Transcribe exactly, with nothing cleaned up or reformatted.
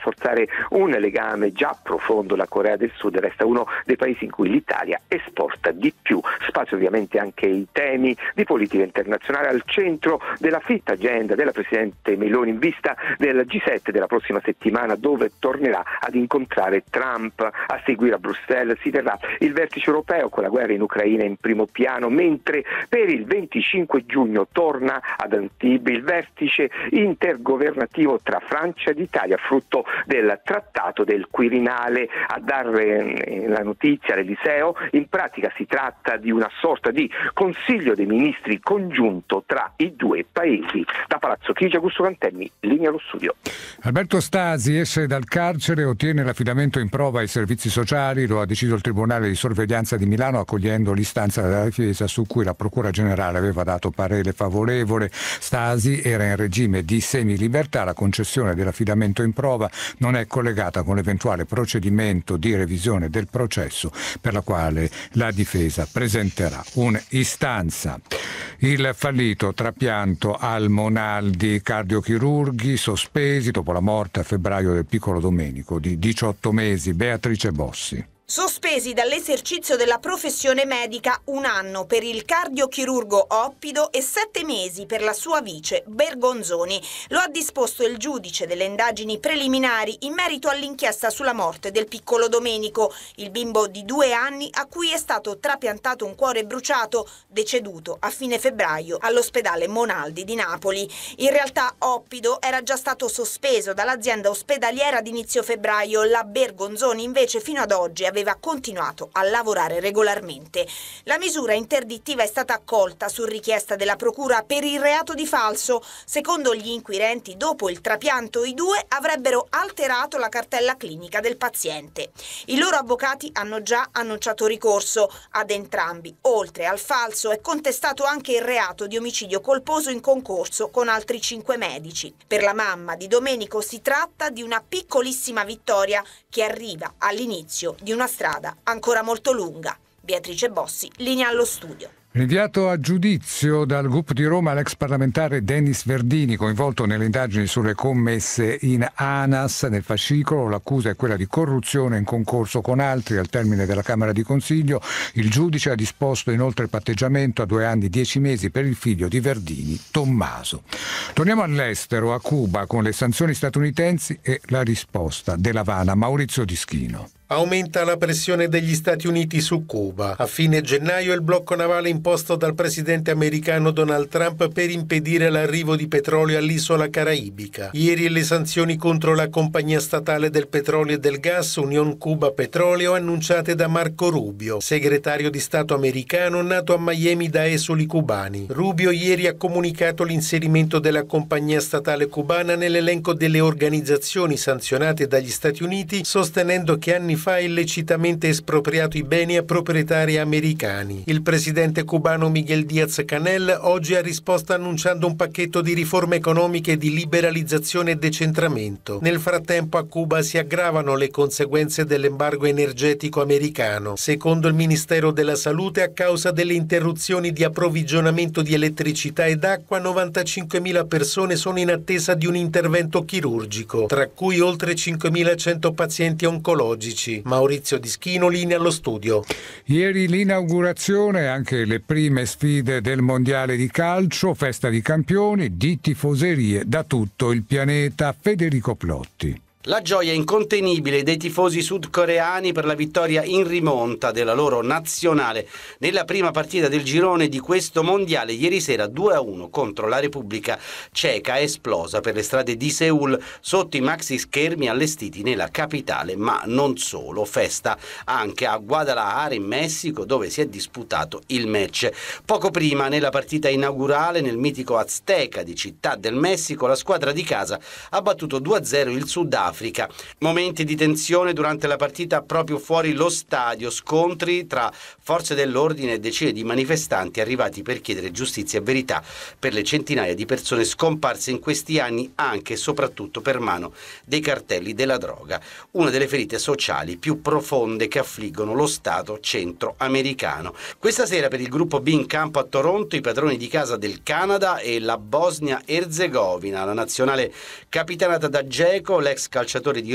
rafforzare un legame già profondo. La Corea del Sud resta uno dei paesi in cui l'Italia esporta di più. Spazio ovviamente anche i temi di politica internazionale al centro della fitta agenda della Presidente Meloni in vista del G sette della prossima settimana, dove tornerà ad incontrare Trump. A seguire a Bruxelles si terrà il vertice europeo con la guerra in Ucraina in primo piano, mentre per il venticinque giugno torna ad Antibes il vertice intergovernativo tra Francia ed Italia, frutto del trattato del Quirinale. A dare la notizia all'Eliseo, in pratica si tratta di una sorta di Consiglio dei Ministri congiunto tra i due paesi. Da Palazzo Chigi, Augusto Cantemmi, linea allo studio. Alberto Stasi esce dal carcere e ottiene l'affidamento in prova ai servizi sociali. Lo ha deciso il Tribunale di Sorveglianza di Milano, accogliendo l'istanza della difesa su cui la Procura Generale aveva dato parere favorevole. Stasi era in regime di semilibertà. La concessione dell'affidamento in prova non è collegata con l'eventuale procedimento di revisione del processo per la quale la difesa presenterà un'istanza. Il fallito trapianto al Monaldi, cardiochirurghi sospesi dopo la morte a febbraio del piccolo Domenico di diciotto mesi. Beatrice Bossi. Sospesi dall'esercizio della professione medica un anno per il cardiochirurgo Oppido e sette mesi per la sua vice Bergonzoni. Lo ha disposto il giudice delle indagini preliminari in merito all'inchiesta sulla morte del piccolo Domenico, il bimbo di due anni a cui è stato trapiantato un cuore bruciato, deceduto a fine febbraio all'ospedale Monaldi di Napoli. In realtà Oppido era già stato sospeso dall'azienda ospedaliera ad inizio febbraio. La Bergonzoni invece fino ad oggi aveva continuato a lavorare regolarmente. La misura interdittiva è stata accolta su richiesta della procura per il reato di falso. Secondo gli inquirenti, dopo il trapianto i due avrebbero alterato la cartella clinica del paziente. I loro avvocati hanno già annunciato ricorso. Ad entrambi, oltre al falso, è contestato anche il reato di omicidio colposo in concorso con altri cinque medici. Per la mamma di Domenico si tratta di una piccolissima vittoria che arriva all'inizio di una strada ancora molto lunga. Beatrice Bossi, linea allo studio. Rinviato a giudizio dal G U P di Roma l'ex parlamentare Denis Verdini, coinvolto nelle indagini sulle commesse in ANAS. Nel fascicolo l'accusa è quella di corruzione in concorso con altri. Al termine della Camera di Consiglio il giudice ha disposto inoltre patteggiamento a due anni dieci mesi per il figlio di Verdini, Tommaso. Torniamo all'estero, a Cuba, con le sanzioni statunitensi e la risposta dell'Havana. Maurizio Dischino. Aumenta la pressione degli Stati Uniti su Cuba. A fine gennaio il blocco navale imposto dal presidente americano Donald Trump per impedire l'arrivo di petrolio all'isola caraibica. Ieri le sanzioni contro la compagnia statale del petrolio e del gas Union Cuba Petroleo, annunciate da Marco Rubio, segretario di Stato americano nato a Miami da esuli cubani. Rubio ieri ha comunicato l'inserimento della compagnia statale cubana nell'elenco delle organizzazioni sanzionate dagli Stati Uniti, sostenendo che anni fa illecitamente espropriato i beni a proprietari americani. Il presidente cubano Miguel Díaz-Canel oggi ha risposto annunciando un pacchetto di riforme economiche di liberalizzazione e decentramento. Nel frattempo a Cuba si aggravano le conseguenze dell'embargo energetico americano. Secondo il Ministero della Salute, a causa delle interruzioni di approvvigionamento di elettricità ed acqua, novantacinquemila persone sono in attesa di un intervento chirurgico, tra cui oltre cinquemilacento pazienti oncologici. Maurizio Dischino, linea allo studio. Ieri l'inaugurazione e anche le prime sfide del mondiale di calcio, festa di campioni, di tifoserie da tutto il pianeta. Federico Plotti. La gioia incontenibile dei tifosi sudcoreani per la vittoria in rimonta della loro nazionale nella prima partita del girone di questo mondiale. Ieri sera due a uno contro la Repubblica Ceca è esplosa per le strade di Seul sotto i maxi schermi allestiti nella capitale, ma non solo. Festa anche a Guadalajara in Messico, dove si è disputato il match. Poco prima, nella partita inaugurale nel mitico Azteca di Città del Messico, la squadra di casa ha battuto due a zero il Sudafrica. Momenti di tensione durante la partita proprio fuori lo stadio, scontri tra forze dell'ordine e decine di manifestanti arrivati per chiedere giustizia e verità per le centinaia di persone scomparse in questi anni, anche e soprattutto per mano dei cartelli della droga, una delle ferite sociali più profonde che affliggono lo Stato centroamericano. Questa sera per il gruppo B in campo a Toronto i padroni di casa del Canada e la Bosnia-Erzegovina, la nazionale capitanata da Dzeko, l'ex calciatore di